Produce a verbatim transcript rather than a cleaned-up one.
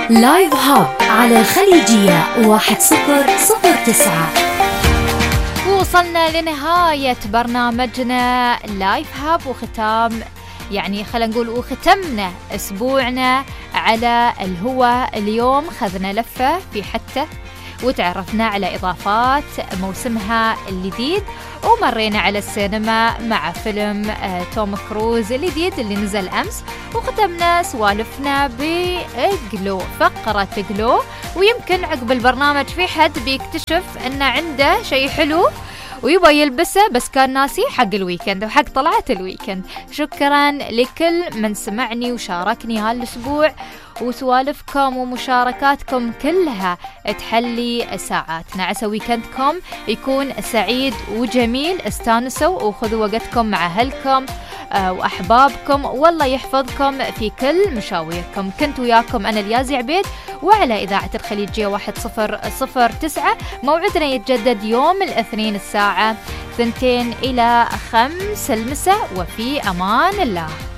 لايف هاب على الخليجية واحد صفر صفر تسعة. وصلنا لنهاية برنامجنا لايف هاب وختام، يعني خلينا نقول وختمنا أسبوعنا على الهوى. اليوم خذنا لفة في حتة وتعرفنا على إضافات موسمها الجديد، ومرينا على السينما مع فيلم توم كروز الجديد اللي نزل أمس، وختمنا سوالفنا بجلو، فقرة جلو. ويمكن عقب البرنامج في حد بيكتشف أنه عنده شيء حلو ويبغى يلبسه بس كان ناسي حق الويكند وحق طلعة الويكند. شكرا لكل من سمعني وشاركني هالأسبوع، وسوالفكم ومشاركاتكم كلها تحلي ساعاتنا. عسى ويكندكم يكون سعيد وجميل، استانسوا وخذوا وقتكم مع أهلكم وأحبابكم، والله يحفظكم في كل مشاويركم. كنت وياكم أنا اليازي عبيد، وعلى إذاعة الخليجية واحد صفر صفر تسعة. موعدنا يتجدد يوم الاثنين الساعة اثنتين إلى خمس المساء، وفي أمان الله.